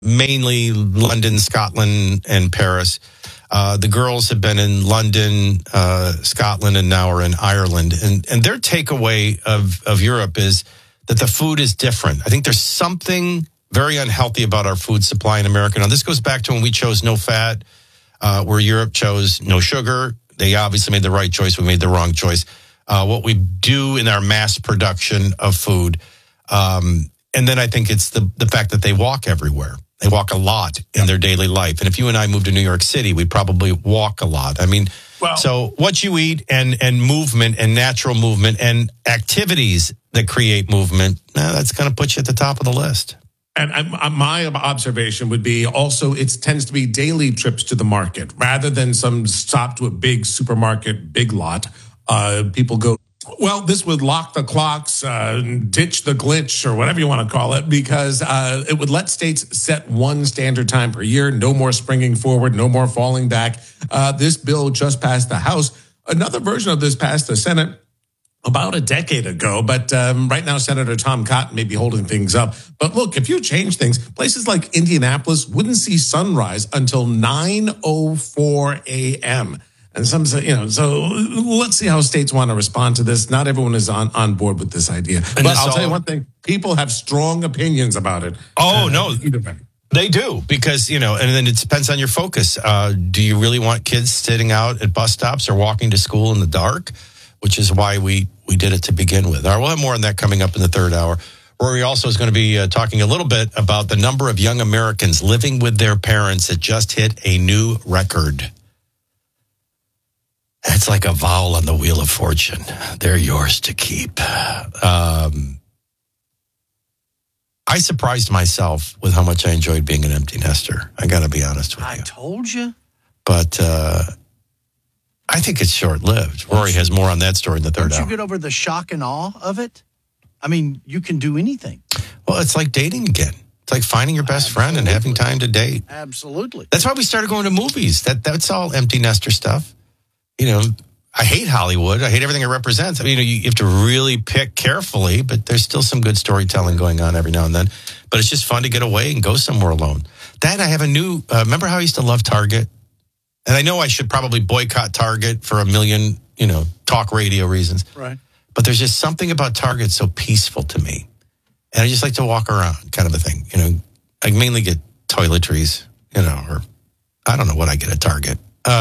mainly London, Scotland, and Paris. The girls have been in London, Scotland, and now are in Ireland. And their takeaway of Europe is that the food is different. I think there's something very unhealthy about our food supply in America. Now, this goes back to when we chose no fat, where Europe chose no sugar. They obviously made the right choice. We made the wrong choice. What we do in our mass production of food. And then I think it's the fact that they walk everywhere. They walk a lot in their daily life. And if you and I moved to New York City, we'd probably walk a lot. I mean, so what you eat and movement and natural movement and activities that create movement, that's going to put you at the top of the list. And my observation would be also it tends to be daily trips to the market rather than some stop to a big supermarket, big lot. People go, well, this would lock the clocks, ditch the glitch, or whatever you want to call it, because it would let states set one standard time per year. No more springing forward, no more falling back. This bill just passed the House. Another version of this passed the Senate about a decade ago, but right now Senator Tom Cotton may be holding things up. But look, if you change things, places like Indianapolis wouldn't see sunrise until 9:04 a.m. And some say, so let's see how states want to respond to this. Not everyone is on board with this idea. But I'll tell you one thing, people have strong opinions about it. Oh, no. They do, because, and then it depends on your focus. Do you really want kids sitting out at bus stops or walking to school in the dark? Which is why we did it to begin with. All right, we'll have more on that coming up in the third hour. Rory also is going to be talking a little bit about the number of young Americans living with their parents that just hit a new record. That's like a vowel on the Wheel of Fortune. They're yours to keep. I surprised myself with how much I enjoyed being an empty nester. I got to be honest with you. I told you. But I think it's short-lived. Rory has more on that story in the third hour. Don't you get over the shock and awe of it? I mean, you can do anything. Well, it's like dating again. It's like finding your best friend and having time to date. Absolutely. That's why we started going to movies. That's all empty nester stuff. I hate Hollywood. I hate everything it represents. I mean, you have to really pick carefully, but there's still some good storytelling going on every now and then. But it's just fun to get away and go somewhere alone. That I have a new, remember how I used to love Target? And I know I should probably boycott Target for a million, talk radio reasons. Right. But there's just something about Target so peaceful to me. And I just like to walk around, kind of a thing. I mainly get toiletries, or I don't know what I get at Target.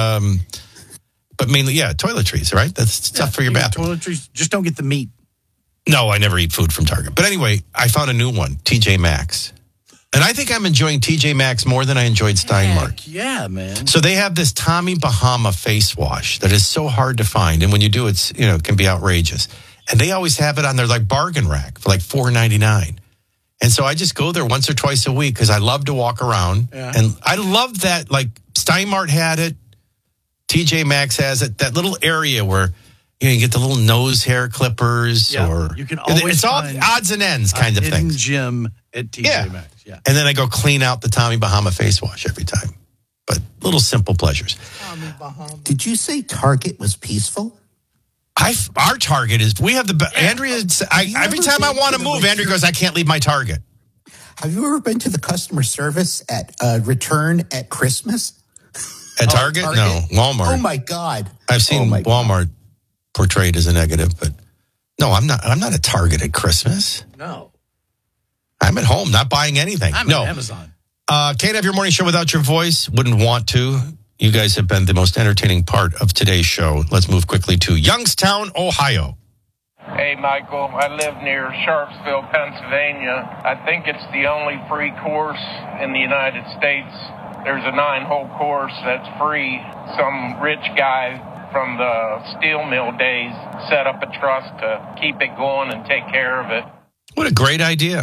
But mainly, toiletries, right? That's stuff for your bathroom. Toiletries, just don't get the meat. No, I never eat food from Target. But anyway, I found a new one, TJ Maxx. And I think I'm enjoying TJ Maxx more than I enjoyed Stein Mart. Heck yeah, man. So they have this Tommy Bahama face wash that is so hard to find. And when you do, it's, it can be outrageous. And they always have it on their bargain rack for $4.99. And so I just go there once or twice a week because I love to walk around. Yeah. And I love that, Stein Mart had it. TJ Maxx has it. That little area where you get the little nose hair clippers, or you can always it's all odds and ends kind of thing. Gym at TJ Maxx. Yeah. And then I go clean out the Tommy Bahama face wash every time. But little simple pleasures. Tommy Bahama. Did you say Target was peaceful? Our Target is, we have Andrea, every time I want to move, Andrea goes, I can't leave my Target. Have you ever been to the customer service at return at Christmas? At Target? No, Walmart. Oh my God! I've seen Walmart portrayed as a negative, but no, I'm not at Target at Christmas. No, I'm at home, not buying anything. I'm at Amazon. Can't have your morning show without your voice. Wouldn't want to. You guys have been the most entertaining part of today's show. Let's move quickly to Youngstown, Ohio. Hey, Michael, I live near Sharpsville, Pennsylvania. I think it's the only free course in the United States. There's a 9-hole course that's free. Some rich guy from the steel mill days set up a trust to keep it going and take care of it. What a great idea.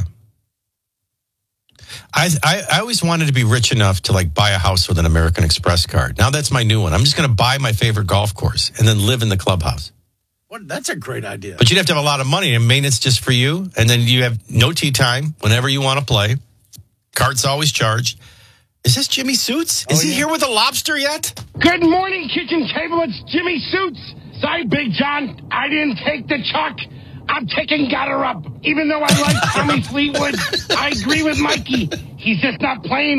I always wanted to be rich enough to buy a house with an American Express card. Now that's my new one. I'm just going to buy my favorite golf course and then live in the clubhouse. That's a great idea. But you'd have to have a lot of money and maintenance just for you. And then you have no tee time whenever you want to play. Card's always charged. Is this Jimmy Suits? Is he here with a lobster yet? Good morning, kitchen table. It's Jimmy Suits. Sorry, Big John. I didn't take the chuck. I'm taking Gutter Up. Even though I like Tommy Fleetwood, I agree with Mikey. He's just not playing